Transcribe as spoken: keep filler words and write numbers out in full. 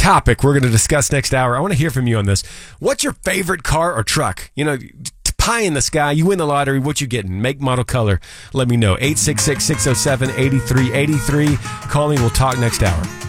topic we're going to discuss next hour. I want to hear from you on this. What's your favorite car or truck? You know, pie in the sky. You win the lottery. What you getting? Make, model, color. Let me know. eight six six, six oh seven, eight three eight three. Call me. We'll talk next hour.